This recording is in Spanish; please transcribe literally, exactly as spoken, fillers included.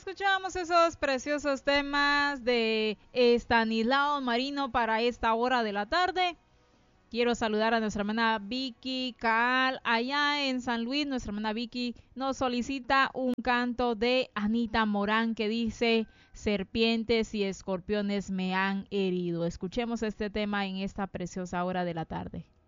escuchamos esos preciosos temas de Estanislao Marino para esta hora de la tarde. Quiero saludar a nuestra hermana Vicky Caal allá en San Luis. Nuestra hermana Vicky nos solicita un canto de Anita Morán que dice: serpientes y escorpiones me han herido. Escuchemos este tema en esta preciosa hora de la tarde.